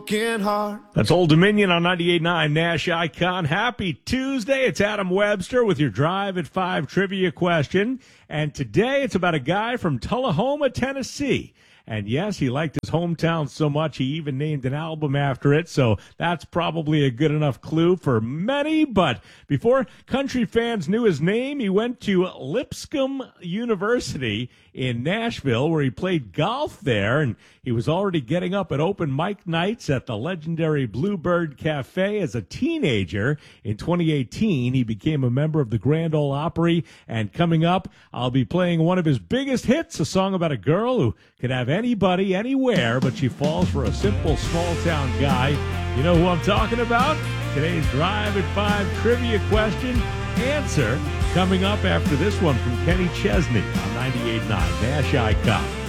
broken heart. That's Old Dominion on 98.9 Nash Icon. Happy Tuesday. It's Adam Webster with your Drive at 5 trivia question. And today it's about a guy from Tullahoma, Tennessee. And yes, he liked his hometown so much he even named an album after it. So that's probably a good enough clue for many. But before country fans knew his name, he went to Lipscomb University in Nashville, where he played golf there, and he was already getting up at open mic nights at the legendary Bluebird Cafe as a teenager. In 2018, he became a member of the Grand Ole Opry, and coming up, I'll be playing one of his biggest hits, a song about a girl who could have anybody, anywhere, but she falls for a simple small-town guy. You know who I'm talking about? Today's Drive at 5 trivia question answer coming up after this one from Kenny Chesney on 98.9 Nash Icon.